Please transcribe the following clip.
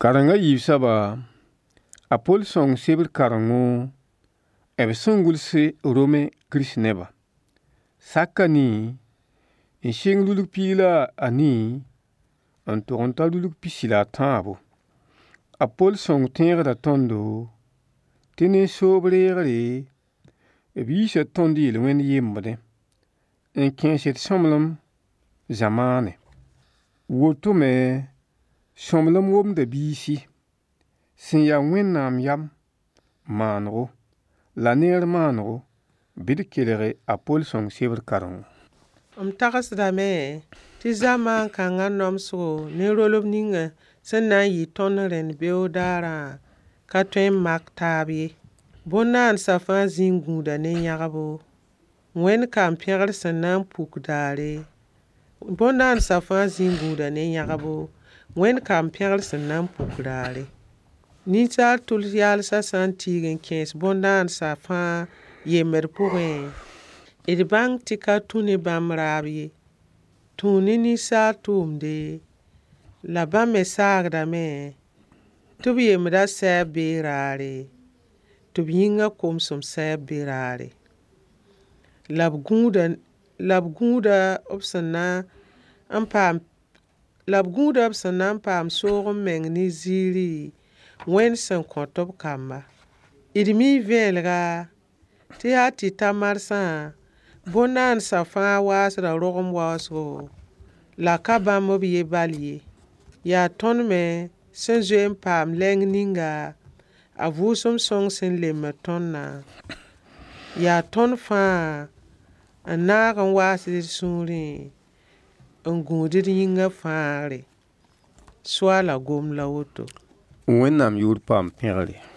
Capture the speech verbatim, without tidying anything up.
Karanga yibsaba a Paul sõng sebr karengo b sẽn gʋlse Rome Kiristnɛba. Saka ni n seng lulg piig la a ni n tʋg n ta lulg pisi la a tãabo. A Paul sõng tẽegda tõndo tɩ ne soob reegre b yiisa tõnd yel-wẽnd yembdẽ n kẽes d sõmblem zamaane. Woto me sõmblem womda biisi sẽn ya Wẽnnaam yam maanego la neer maanego bɩ d kelge a Paul sõng sebr karengo. M tagsdame tɩ zamaan kãngã nomsgo ne rolb ninga sẽn na n yɩ tõnd rẽnd beoog daarã ka tõe n mak taab ye. Bõn-naansã fãa zĩig gũuda ne yãgbo. Wẽnd kam pẽgr sẽn na n puk daare. Bõn-naansã fãa zĩig gũuda ne yãgbo. Wẽnd kam pẽgr sẽn na n puk daare. Ninsaal tʋls yaalsã sã n tiig n kẽes bõn-naansã fãa yembd pʋgẽ, d bãng tɩ ka tũ ne bãmb raab ye. Tũu ne ninsaal tʋʋmde, la bãmb me saagdame tɩ b yembda sɛɛb bee raare, tɩ b yĩngã komsem sɛɛb be raare. La b gũuda la b gũuda b sẽn na n paam la b gũuda b sẽn na n paam soog n meng ne ziiri Wẽnd sẽn kõt b kamba. D mii vẽelga tɩ yaa tɩ ta marsã bõn-naansã fãa waasda rogem waoosgo la ka bãmb b ye bal ye. Yaa tõnd me sẽn zoe n paam lɛng ninga a Vʋʋsem Sõng sẽn lembd tõndã. Yaa tõnd fãa n naag n waasd d sũurẽ n gũud d yĩngã fãagre. Soa la gom la woto. Wẽnnaam yʋʋr paam pẽgre.